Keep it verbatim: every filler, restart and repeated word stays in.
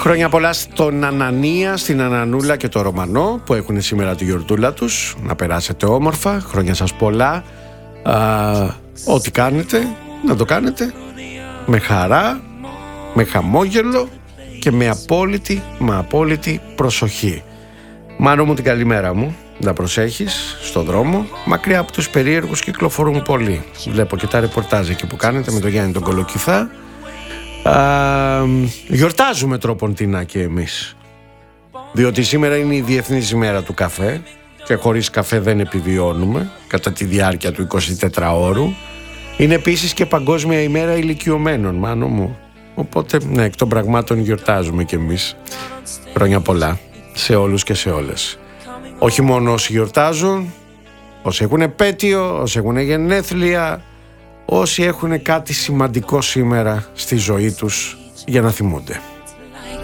Χρόνια πολλά στον Ανανία, στην Ανανούλα και το Ρωμανό που έχουν σήμερα τη γιορτούλα τους. Να περάσετε όμορφα, χρόνια σας πολλά. Α, ό,τι κάνετε, να το κάνετε με χαρά, με χαμόγελο και με απόλυτη, με απόλυτη προσοχή. Μάνο μου, την καλημέρα μου. Να προσέχεις στον δρόμο. Μακριά από τους περίεργους κυκλοφορούν πολλοί. Βλέπω και τα ρεπορτάζ εκεί που κάνετε με τον Γιάννη τον Κολοκυθά. Α, γιορτάζουμε τρόποντινά και εμείς, διότι σήμερα είναι η Διεθνής ημέρα του καφέ και χωρίς καφέ δεν επιβιώνουμε κατά τη διάρκεια του εικοσιτετράωρου. Είναι επίσης και Παγκόσμια ημέρα ηλικιωμένων, Μάνο μου. Οπότε ναι, εκ των πραγμάτων γιορτάζουμε και εμείς. Χρόνια πολλά σε όλους και σε όλες. Όχι μόνο όσοι γιορτάζουν, όσοι έχουν επέτειο, όσοι έχουν γενέθλια, όσοι έχουν κάτι σημαντικό σήμερα στη ζωή τους για να θυμούνται.